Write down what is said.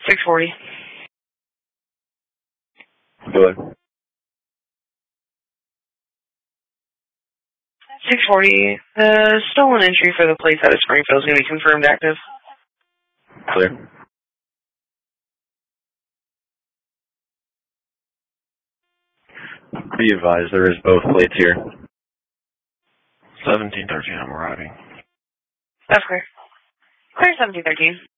640. Go ahead. 640. The stolen entry for the place out of Springfield is going to be confirmed active. Clear. Be advised, there is both plates here. 1713, I'm arriving. That's clear. Clear 1713.